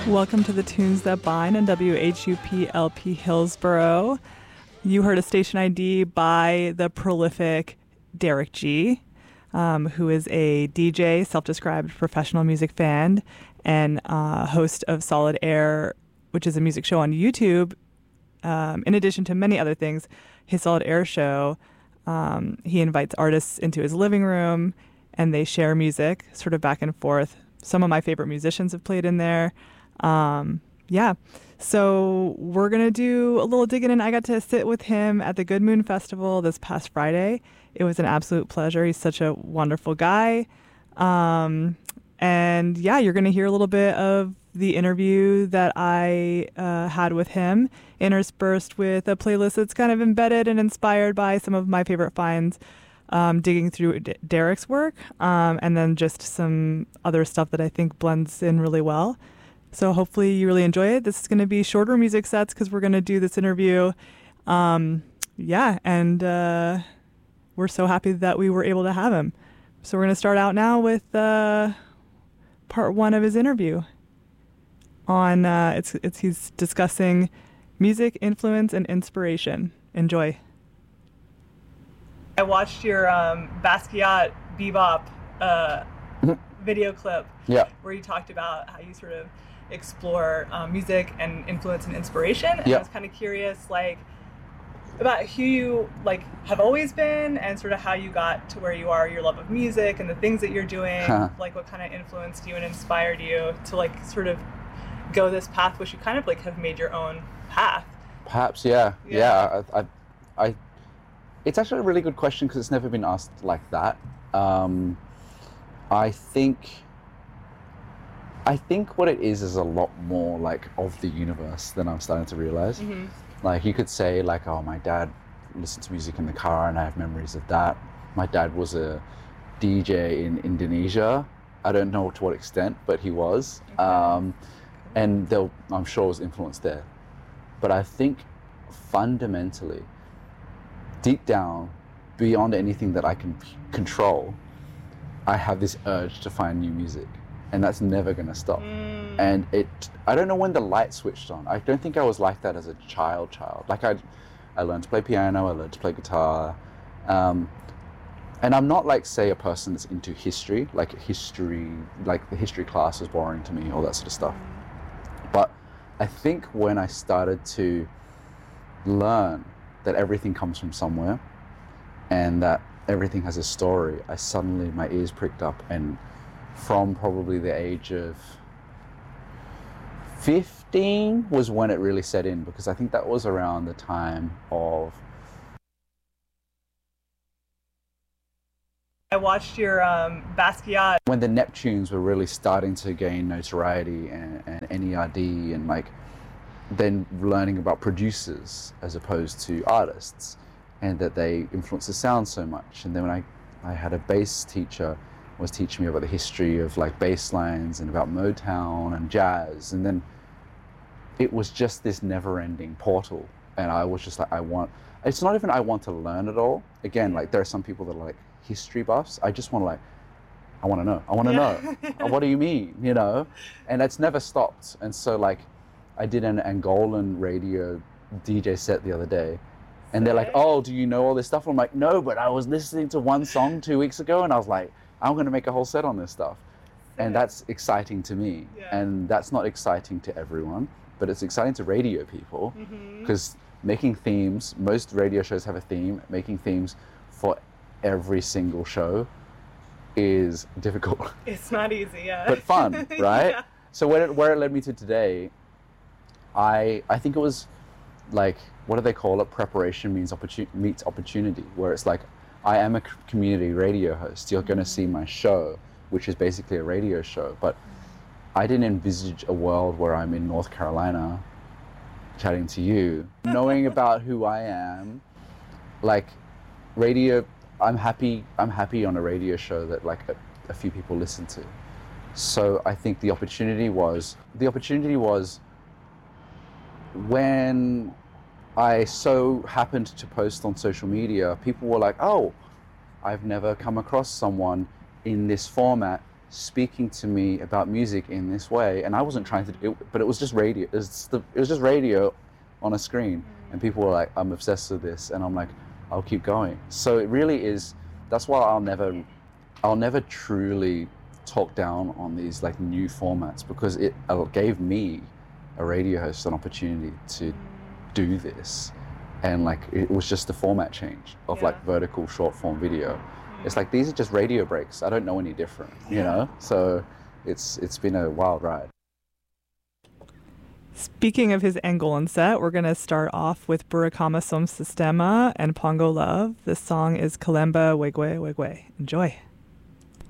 Welcome to the Tunes That Bind on WHUP-LP Hillsboro. You heard a station ID by the prolific Derek G, who is a DJ, self-described professional music fan, and host of Solid Air, which is a music show on YouTube. In addition to many other things, his Solid Air show, he invites artists into his living room, and they share music, sort of back and forth. Some of my favorite musicians have played in there. So we're going to do a little digging in. I got to sit with him at the Good Moon Festival this past Friday. It was an absolute pleasure. He's such a wonderful guy. You're going to hear a little bit of the interview that I had with him, interspersed with a playlist that's kind of embedded and inspired by some of my favorite finds, digging through Derek's work, and then just some other stuff that I think blends in really well. So hopefully you really enjoy it. This is going to be shorter music sets because we're going to do this interview. We're so happy that we were able to have him. So we're going to start out now with part one of his interview. He's discussing music, influence, and inspiration. Enjoy. I watched your Basquiat Bebop video clip where you talked about how you sort of explore music and influence and inspiration. And I was kind of curious, about who you have always been, and sort of how you got to where you are, your love of music and the things that you're doing. What kind of influenced you and inspired you to sort of go this path, which you kind of have made your own path. Perhaps, yeah. I it's actually a really good question because it's never been asked like that. I think what it is a lot more of the universe than I'm starting to realize. Mm-hmm. You could say oh, my dad listened to music in the car and I have memories of that. My dad was a DJ in Indonesia. I don't know to what extent, but he was. Okay. And I'm sure was influenced there. But I think fundamentally, deep down, beyond anything that I can control, I have this urge to find new music. And that's never going to stop. And I don't know when the light switched on. I don't think I was like that as a child. I learned to play piano, I learned to play guitar. And I'm not say a person that's into history, the history class was boring to me, all that sort of stuff. But I think when I started to learn that everything comes from somewhere and that everything has a story, my ears pricked up, and from probably the age of 15 was when it really set in, because I think that was around the time of... I watched your Basquiat. When the Neptunes were really starting to gain notoriety and NERD, and then learning about producers as opposed to artists, and that they influence the sound so much. And then when I had a bass teacher was teaching me about the history of bass lines and about Motown and jazz, and then it was just this never-ending portal, and I was just it's not even I want to learn it all. Again, there are some people that are history buffs. I just want to I want to know. What do you mean, and it's never stopped. And so I did an Angolan radio DJ set the other day, and they're like, oh, do you know all this stuff? I'm like, no, but I was listening to one song 2 weeks ago, and I was like, I'm going to make a whole set on this stuff. And that's exciting to me. Yeah. And that's not exciting to everyone, but it's exciting to radio people, because making themes, most radio shows have a theme. Making themes for every single show is difficult. It's not easy, yeah. But fun, right? Yeah. So where it led me to today, I think it was what do they call it? Preparation meets opportunity, where it's I am a community radio host. You're going to see my show, which is basically a radio show. But I didn't envisage a world where I'm in North Carolina chatting to you, knowing about who I am. Radio, I'm happy on a radio show that a few people listen to. So I think the opportunity was when I so happened to post on social media, people were like, oh, I've never come across someone in this format speaking to me about music in this way, and I wasn't trying to do it, but it was just radio. It was just radio on a screen, and people were like, "I'm obsessed with this," and I'm like, "I'll keep going." So it really is. That's why I'll never truly talk down on these like new formats, because it gave me, a radio host, an opportunity to do this, and like it was just a format change of like vertical short form video. It's like, these are just radio breaks. I don't know any different, you know? So it's been a wild ride. Speaking of his Angolan set, we're going to start off with Burikama Som Sistema and Pongo Love. This song is Kalemba Wegwe Wegwe. Enjoy.